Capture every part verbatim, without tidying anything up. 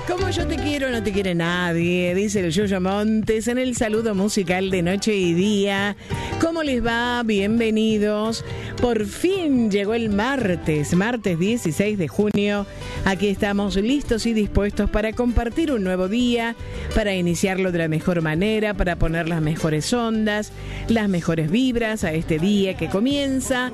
Como yo te quiero, no te quiere nadie, dice el Yoyo Montes en el saludo musical de Noche y Día. ¿Cómo les va? Bienvenidos. Por fin llegó el martes, martes dieciséis de junio. Aquí estamos listos y dispuestos para compartir un nuevo día, para iniciarlo de la mejor manera, para poner las mejores ondas, las mejores vibras a este día que comienza.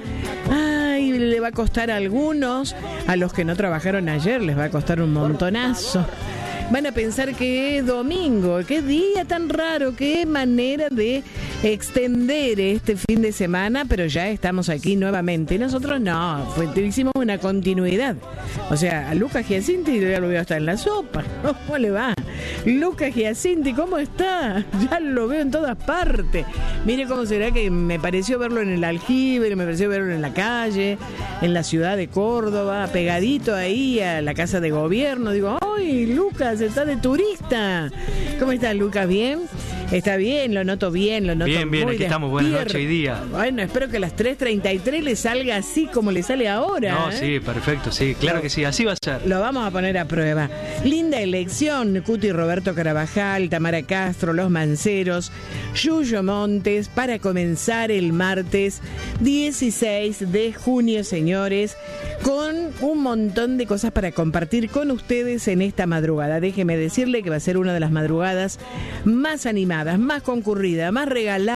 Ay, le va a costar a algunos, a los que no trabajaron ayer les va a costar un montonazo. Van a pensar que es domingo, qué día tan raro, qué manera de extender este fin de semana, pero ya estamos aquí nuevamente. Nosotros no, fue, hicimos una continuidad. O sea, a Lucas Giacinti ya lo veo hasta en la sopa. ¿Cómo le va? Lucas Giacinti, ¿cómo está? Ya lo veo en todas partes. Mire cómo será que me pareció verlo en el aljibe, me pareció verlo en la calle, en la ciudad de Córdoba, pegadito ahí a la casa de gobierno. Digo, ¡ay, Lucas, está de turista! ¿Cómo está, Lucas? ¿Bien? Está bien, lo noto bien, lo noto bien, bien, muy aquí estamos, buenas noches y día. Bueno, espero que a las tres treinta y tres le salga así como le sale ahora. No, ¿eh? sí, perfecto, sí, claro que sí, así va a ser. Lo vamos a poner a prueba. Linda elección, Cuti Roberto Carabajal, Tamara Castro, Los Manceros, Yuyo Montes, para comenzar el martes dieciséis de junio, señores, con un montón de cosas para compartir con ustedes en esta madrugada. Déjeme decirle que va a ser una de las madrugadas más animadas, más concurrida, más regalada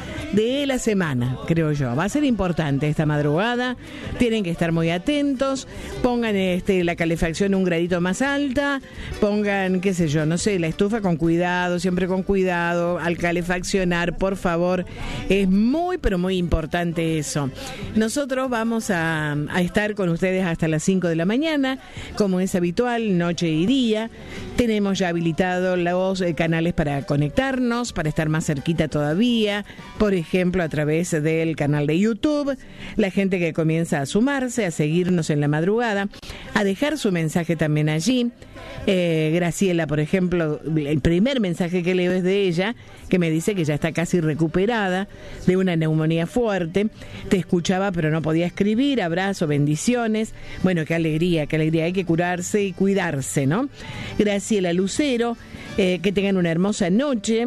de la semana, creo yo. Va a ser importante esta madrugada. Tienen que estar muy atentos. Pongan este, la calefacción un gradito más alta. Pongan, qué sé yo, no sé, la estufa con cuidado, siempre con cuidado. Al calefaccionar, por favor. Es muy, pero muy importante eso. Nosotros vamos a, a estar con ustedes hasta las cinco de la mañana, como es habitual, noche y día. Tenemos ya habilitados los eh, canales para conectarnos, para estar más cerquita todavía, por ejemplo, a través del canal de YouTube, la gente que comienza a sumarse, a seguirnos en la madrugada, a dejar su mensaje también allí. Eh, Graciela, por ejemplo, el primer mensaje que leo es de ella, que me dice que ya está casi recuperada de una neumonía fuerte. Te escuchaba, pero no podía escribir. Abrazo, bendiciones. Bueno, qué alegría, qué alegría. Hay que curarse y cuidarse, ¿no? Graciela Lucero, eh, que tengan una hermosa noche.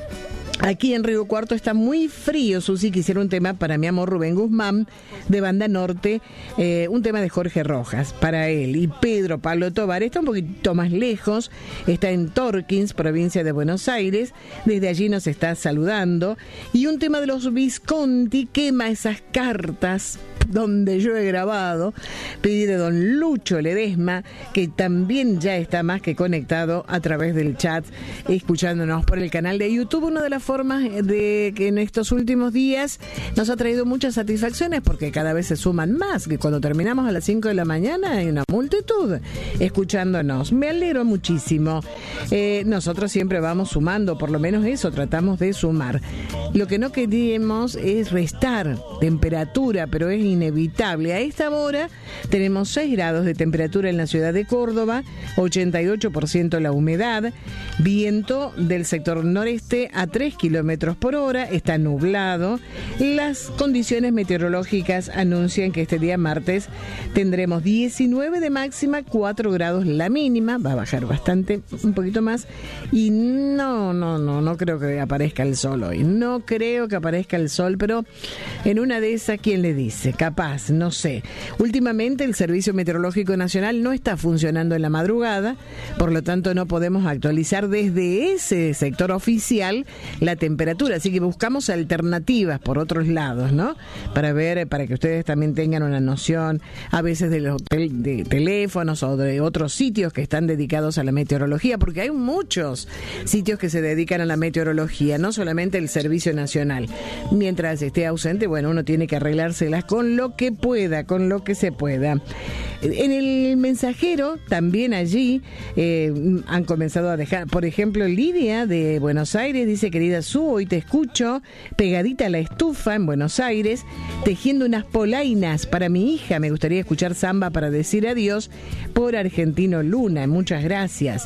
Aquí en Río Cuarto está muy frío, Susi. Quisiera un tema para mi amor Rubén Guzmán, de Banda Norte, eh, un tema de Jorge Rojas, para él. Y Pedro Pablo Tobar está un poquito más lejos, está en Torkins, provincia de Buenos Aires. Desde allí nos está saludando. Y un tema de los Visconti, Quema esas cartas, donde yo he grabado, pedí de don Lucho Ledesma, que también ya está más que conectado a través del chat, escuchándonos por el canal de YouTube. Una de las formas de que en estos últimos días nos ha traído muchas satisfacciones, porque cada vez se suman más, que cuando terminamos a las cinco de la mañana hay una multitud escuchándonos. Me alegro muchísimo. Eh, nosotros siempre vamos sumando, por lo menos eso tratamos de sumar. Lo que no queremos es restar temperatura, pero es inevitable. A esta hora tenemos seis grados de temperatura en la ciudad de Córdoba, ochenta y ocho por ciento la humedad, viento del sector noreste a tres kilómetros por hora, está nublado. Las condiciones meteorológicas anuncian que este día martes tendremos diecinueve de máxima, cuatro grados la mínima, va a bajar bastante, un poquito más, y no, no, no, no creo que aparezca el sol hoy, no creo que aparezca el sol, pero en una de esas, ¿quién le dice? Capaz, no sé. Últimamente el Servicio Meteorológico Nacional no está funcionando en la madrugada, por lo tanto no podemos actualizar desde ese sector oficial la temperatura, así que buscamos alternativas por otros lados, ¿no? Para ver, para que ustedes también tengan una noción, a veces de los tel- de teléfonos o de otros sitios que están dedicados a la meteorología, porque hay muchos sitios que se dedican a la meteorología, no solamente el Servicio Nacional. Mientras esté ausente, bueno, uno tiene que arreglárselas con lo que pueda, con lo que se pueda. En el mensajero, también allí, eh, han comenzado a dejar, por ejemplo, Lidia de Buenos Aires dice: querida Su, hoy te escucho pegadita a la estufa en Buenos Aires, tejiendo unas polainas para mi hija. Me gustaría escuchar samba para decir adiós por Argentino Luna. Muchas gracias.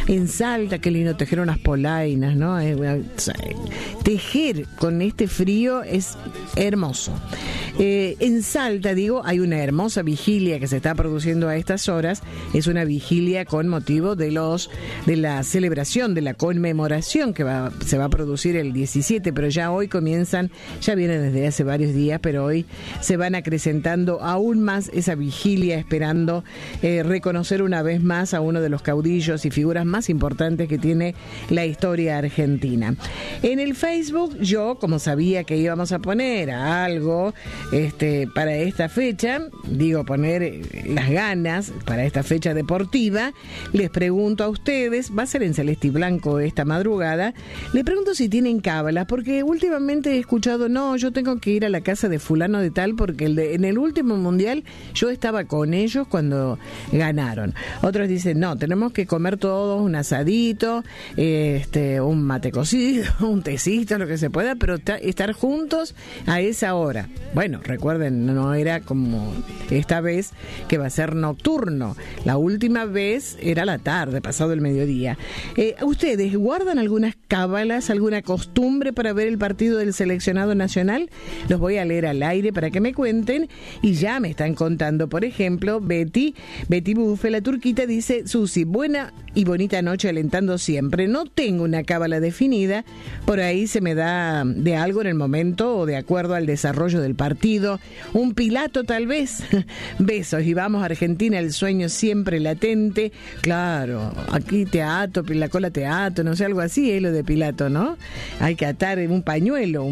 En Salta, qué lindo tejer unas polainas, ¿no? Tejer con este frío es hermoso. Eh, en Salta, digo, hay una hermosa vigilia que se está produciendo a estas horas. Es una vigilia con motivo de los de la celebración, de la conmemoración que va, se va a producir el diecisiete, pero ya hoy comienzan, ya vienen desde hace varios días, pero hoy se van acrecentando aún más esa vigilia, esperando eh, reconocer una vez más a uno de los caudillos y figuras más importantes que tiene la historia argentina. En el Facebook, yo, como sabía que íbamos a poner algo este, para esta fecha, digo, poner las ganas para esta fecha deportiva, les pregunto a ustedes, va a ser en Celeste y Blanco esta madrugada, le pregunto si tienen cábalas, porque últimamente he escuchado, no, yo tengo que ir a la casa de fulano de tal, porque el de, en el último mundial yo estaba con ellos cuando ganaron. Otros dicen, no, tenemos que comer todos un asadito, este, un mate cocido, un tecito, lo que se pueda, pero ta- estar juntos a esa hora. Bueno, recuerden, no era como esta vez que va a ser nocturno. La última vez era la tarde, pasado el mediodía. Eh, ¿Ustedes guardan algunas cábalas, alguna costumbre para ver el partido del seleccionado nacional? Los voy a leer al aire para que me cuenten, y ya me están contando. Por ejemplo, Betty, Betty Buffe, la turquita, dice: Susi, buena y bonita noche, alentando siempre. No tengo una cábala definida, por ahí se me da de algo en el momento o de acuerdo al desarrollo del partido. Un pilato tal vez. Besos y vamos a Argentina, el sueño siempre latente. Claro, aquí te ato, la cola te ato, no sé, algo así es lo de Pilato, ¿no? Hay que atar un pañuelo,